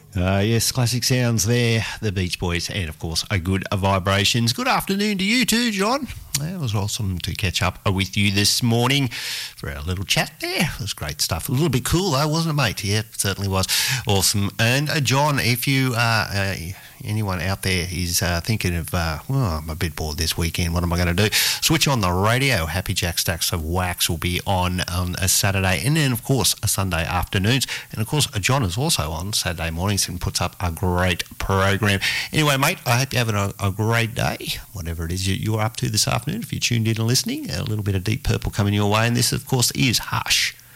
Yes, classic sounds there, the Beach Boys, and of course, a good vibrations. Good afternoon to you too, John. It was awesome to catch up with you this morning for our little chat there. It was great stuff. A little bit cool though, wasn't it, mate? Yeah, it certainly was. Awesome. And John, if you anyone out there is thinking of, I'm a bit bored this weekend, what am I going to do? Switch on the radio. Happy Jack Stacks of Wax will be on a Saturday, and then, of course, a Sunday afternoons. And, of course, John is also on Saturday mornings and puts up a great program. Anyway, mate, I hope you're having a great day, whatever it is you're up to this afternoon. If you're tuned in and listening, a little bit of Deep Purple coming your way. And this, of course, is Hush.